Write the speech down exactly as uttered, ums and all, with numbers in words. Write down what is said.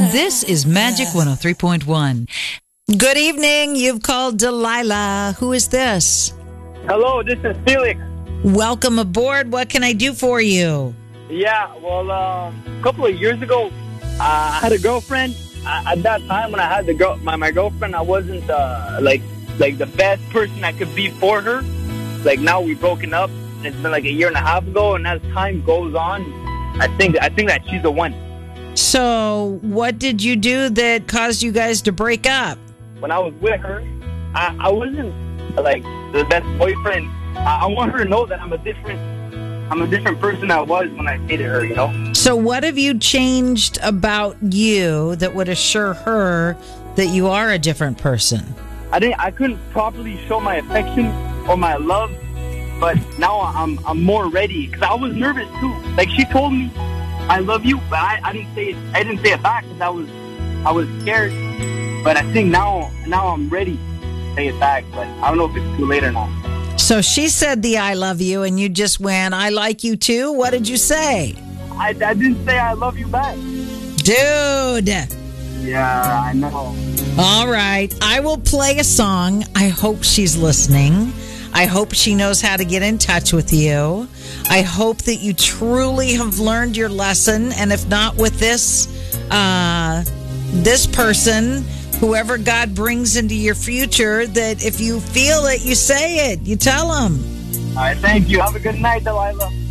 This is Magic one oh three point one. Good evening. You've called Delilah. Who is this? Hello, this is Felix. Welcome aboard. What can I do for you? Yeah, well, um, a couple of years ago, uh, I had a girlfriend. I, at that time, when I had the girl, my, my girlfriend, I wasn't uh, like like the best person I could be for her. Like now we've broken up, and it's been like a year and a half ago. And as time goes on, I think I think that she's the one. So, what did you do that caused you guys to break up? When I was with her, I, I wasn't like the best boyfriend. I, I want her to know that I'm a different. I'm a different person I was when I dated her, you know? So what have you changed about you that would assure her that you are a different person? I didn't. I couldn't properly show my affection or my love, but now I'm I'm more ready because I was nervous too. Like she told me, "I love you," but I, I didn't say it. I didn't say it back because I was I was scared. But I think now now I'm ready to say it back. But I don't know if it's too late or not. So she said the I love you, and you just went, I like you too? What did you say? I, I didn't say I love you back. Dude. Yeah, I know. All right. I will play a song. I hope she's listening. I hope she knows how to get in touch with you. I hope that you truly have learned your lesson. And if not with this, uh, this person, whoever God brings into your future, that if you feel it, you say it. You tell them. All right, thank you. Have a good night, Delilah.